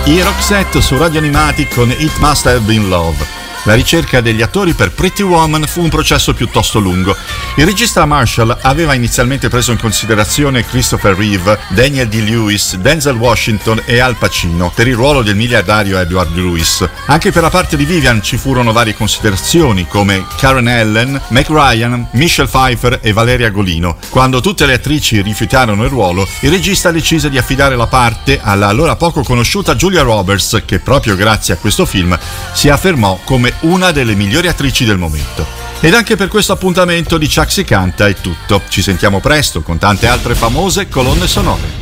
I Roxette su Radio Animati con It Must Have Been Love. La ricerca degli attori per Pretty Woman fu un processo piuttosto lungo. Il regista Marshall aveva inizialmente preso in considerazione Christopher Reeve, Daniel D-Lewis, Denzel Washington e Al Pacino per il ruolo del miliardario Edward Lewis. Anche per la parte di Vivian ci furono varie considerazioni come Karen Allen, Meg Ryan, Michelle Pfeiffer e Valeria Golino. Quando tutte le attrici rifiutarono il ruolo, il regista decise di affidare la parte alla allora poco conosciuta Julia Roberts, che proprio grazie a questo film si affermò come una delle migliori attrici del momento. Ed anche per questo appuntamento di Ciak si canta è tutto. Ci sentiamo presto con tante altre famose colonne sonore.